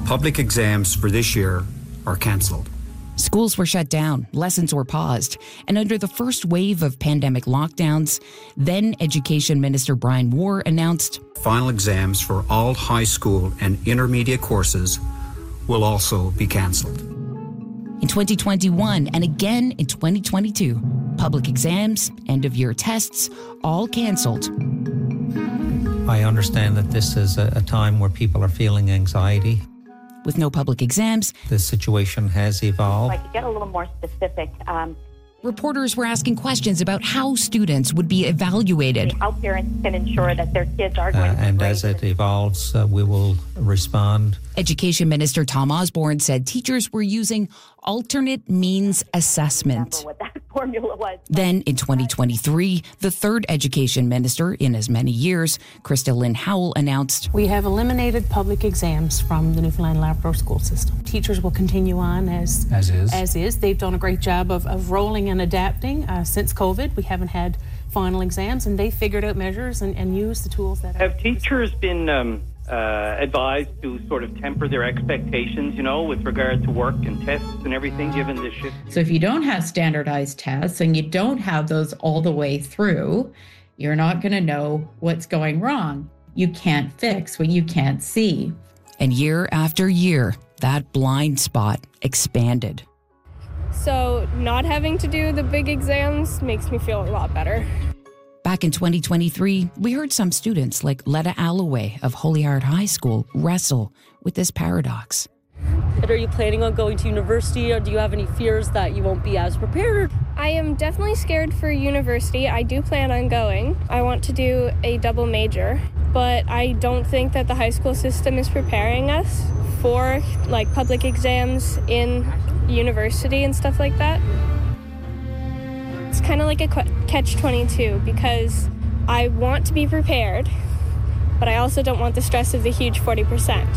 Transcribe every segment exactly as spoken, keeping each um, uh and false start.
Public exams for this year are cancelled. Schools were shut down, lessons were paused, and under the first wave of pandemic lockdowns, then Education Minister Brian Ward announced final exams for all high school and intermediate courses will also be cancelled. In twenty twenty-one and again in twenty twenty-two, public exams, end-of-year tests, all cancelled. I understand that this is a, a time where people are feeling anxiety. With no public exams, the situation has evolved. I could get a little more specific. Um, Reporters were asking questions about how students would be evaluated. How parents can ensure that their kids are going uh, to And grade. as it evolves, uh, we will respond. Education Minister Tom Osborne said teachers were using alternate means assessment. What that formula was. Then in twenty twenty-three, the third education minister in as many years, Krista Lynn Howell, announced we have eliminated public exams from the Newfoundland Labrador school system. Teachers will continue on as as is. As is. They've done a great job of, of rolling and adapting. Uh, since COVID, we haven't had final exams, and they figured out measures and, and used the tools that have teachers been um, uh, advised to sort of temper their expectations, you know, with regard to work and tests and everything, given this shift? So if you don't have standardized tests and you don't have those all the way through, you're not going to know what's going wrong. You can't fix what you can't see. And year after year, that blind spot expanded. So not having to do the big exams makes me feel a lot better. Back in twenty twenty-three, we heard some students like Letta Alloway of Holy Heart High School wrestle with this paradox. Are you planning on going to university, or do you have any fears that you won't be as prepared? I am definitely scared for university. I do plan on going. I want to do a double major, but I don't think that the high school system is preparing us for like public exams in university and stuff like that. It's kind of like a catch twenty-two because I want to be prepared, but I also don't want the stress of the huge forty percent.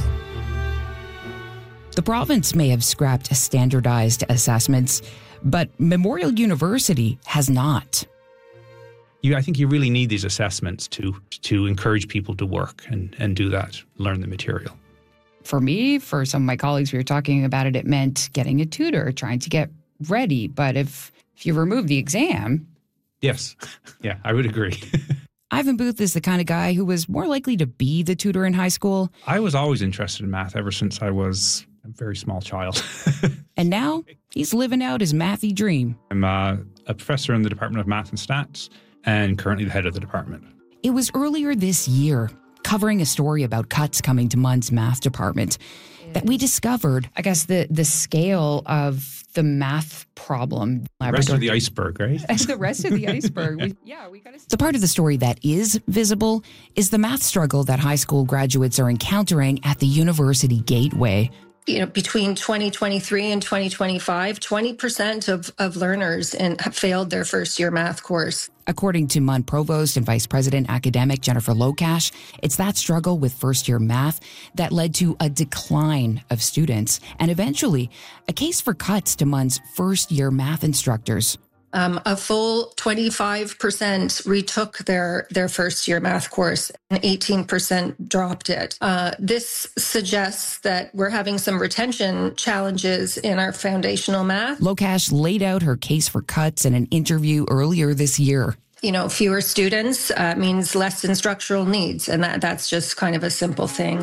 The province may have scrapped standardized assessments, but Memorial University has not. You, I think you really need these assessments to to encourage people to work and, and do that, learn the material. For me, for some of my colleagues, we were talking about it, it meant getting a tutor, trying to get ready. But if, if you remove the exam... Yes. Yeah, I would agree. Ivan Booth is the kind of guy who was more likely to be the tutor in high school. I was always interested in math ever since I was a very small child. And now he's living out his mathy dream. I'm uh, a professor in the Department of Math and Stats and currently the head of the department. It was earlier this year, covering a story about cuts coming to M U N's math department, that we discovered, I guess, the, the scale of the math problem. The rest of the iceberg, right? the rest of the iceberg. We, yeah, we got to. The part of the story that is visible is the math struggle that high school graduates are encountering at the university gateway. You know, between twenty twenty-three and twenty twenty-five, twenty percent of, of learners in, have failed their first year math course. According to M U N Provost and Vice President Academic Jennifer Lokash, it's that struggle with first year math that led to a decline of students and eventually a case for cuts to M U N's first year math instructors. Um, a full twenty-five percent retook their, their first year math course and eighteen percent dropped it. Uh, this suggests that we're having some retention challenges in our foundational math. Lokash laid out her case for cuts in an interview earlier this year. You know, fewer students uh, means less instructional needs, and that, that's just kind of a simple thing.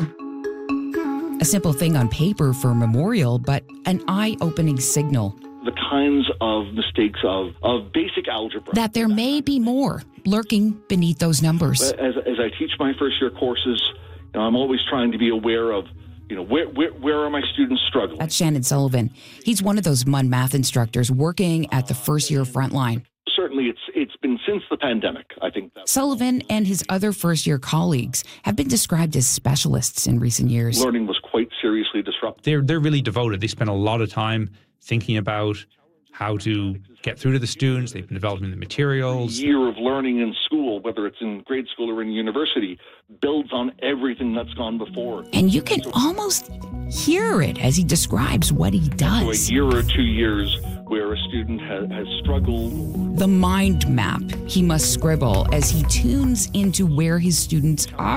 A simple thing on paper for Memorial, but an eye-opening signal. The kinds of mistakes of, of basic algebra. That there may be more lurking beneath those numbers. As, as I teach my first year courses, you know, I'm always trying to be aware of, you know, where, where, where are my students struggling? That's Shannon Sullivan. He's one of those M U N math instructors working at the first year frontline. Certainly, it's it's been since the pandemic, I think. That Sullivan and his other first-year colleagues have been described as specialists in recent years. Learning was quite seriously disrupted. They're, they're really devoted. They spend a lot of time thinking about how to get through to the students. They've been developing the materials. A year of learning in school, whether it's in grade school or in university, builds on everything that's gone before. And you can almost hear it as he describes what he does. So a year or two years where a student has, has struggled. The mind map he must scribble as he tunes into where his students are.